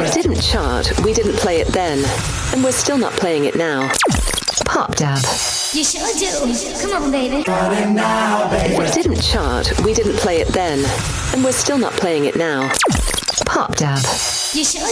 It didn't chart, we didn't play it then, and we're still not playing it now. Pop Dab. You sure do. Come on, baby. It didn't chart, we didn't play it then, and we're still not playing it now. Pop Dab. You sure